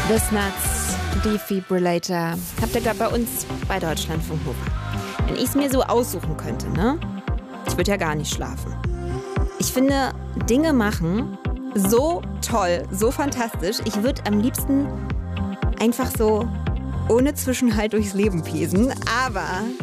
This Nuts Defibrillator. Habt ihr gerade bei uns bei Deutschlandfunk Nova. Wenn ich es mir so aussuchen könnte, ne? Ich würde ja gar nicht schlafen. Ich finde Dinge machen so toll, so fantastisch. Ich würde am liebsten einfach so ohne Zwischenhalt durchs Leben pesen. Aber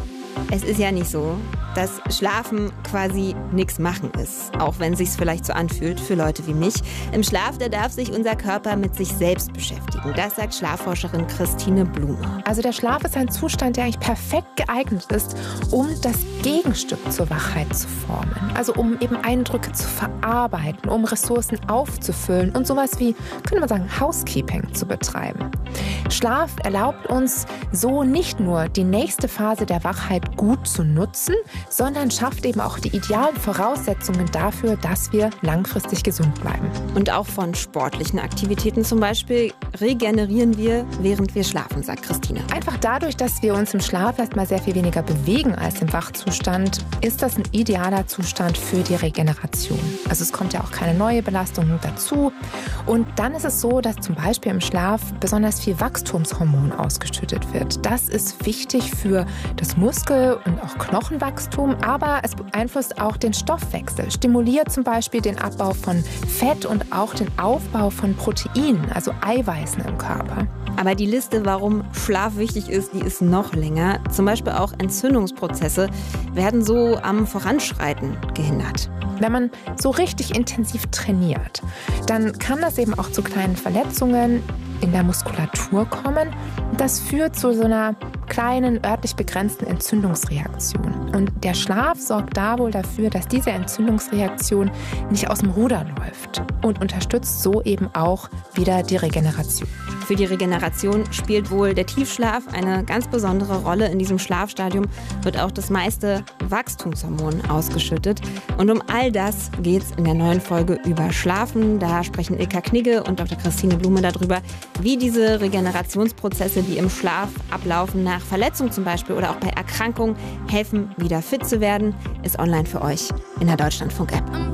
es ist ja nicht so, dass Schlafen quasi nichts machen ist. Auch wenn es sich vielleicht so anfühlt für Leute wie mich. Im Schlaf, da darf sich unser Körper mit sich selbst beschäftigen. Das sagt Schlafforscherin Christine Blume. Also der Schlaf ist ein Zustand, der eigentlich perfekt geeignet ist, um das Gegenstück zur Wachheit zu formen. Also um eben Eindrücke zu verarbeiten, um Ressourcen aufzufüllen und sowas wie, könnte man sagen, Housekeeping zu betreiben. Schlaf erlaubt uns so nicht nur die nächste Phase der Wachheit gut zu nutzen, sondern schafft eben auch die idealen Voraussetzungen dafür, dass wir langfristig gesund bleiben. Und auch von sportlichen Aktivitäten zum Beispiel regenerieren wir, während wir schlafen, sagt Christine. Einfach dadurch, dass wir uns im Schlaf erstmal sehr viel weniger bewegen als im Wachzustand, ist das ein idealer Zustand für die Regeneration. Also es kommt ja auch keine neue Belastung dazu. Und dann ist es so, dass zum Beispiel im Schlaf besonders viel Wachstumshormon ausgeschüttet wird. Das ist wichtig für das Muskel- und auch Knochenwachstum, aber es beeinflusst auch den Stoffwechsel, stimuliert zum Beispiel den Abbau von Fett und auch den Aufbau von Proteinen, also Eiweißen im Körper. Aber die Liste, warum Schlaf wichtig ist, die ist noch länger. Zum Beispiel auch Entzündungsprozesse werden so am Voranschreiten gehindert. Wenn man so richtig intensiv trainiert, dann kann das eben auch zu kleinen Verletzungen in der Muskulatur kommen. Das führt zu so einer kleinen, örtlich begrenzten Entzündungsreaktion. Und der Schlaf sorgt da wohl dafür, dass diese Entzündungsreaktion nicht aus dem Ruder läuft und unterstützt so eben auch wieder die Regeneration. Für die Regeneration spielt wohl der Tiefschlaf eine ganz besondere Rolle. In diesem Schlafstadium wird auch das meiste Wachstumshormon ausgeschüttet. Und um all das geht es in der neuen Folge über Schlafen. Da sprechen Ilka Knigge und Dr. Christine Blume darüber, wie diese Regenerationsprozesse, die im Schlaf ablaufen, nach Verletzung zum Beispiel oder auch bei Erkrankungen helfen, wieder fit zu werden. Ist online für euch in der Deutschlandfunk-App.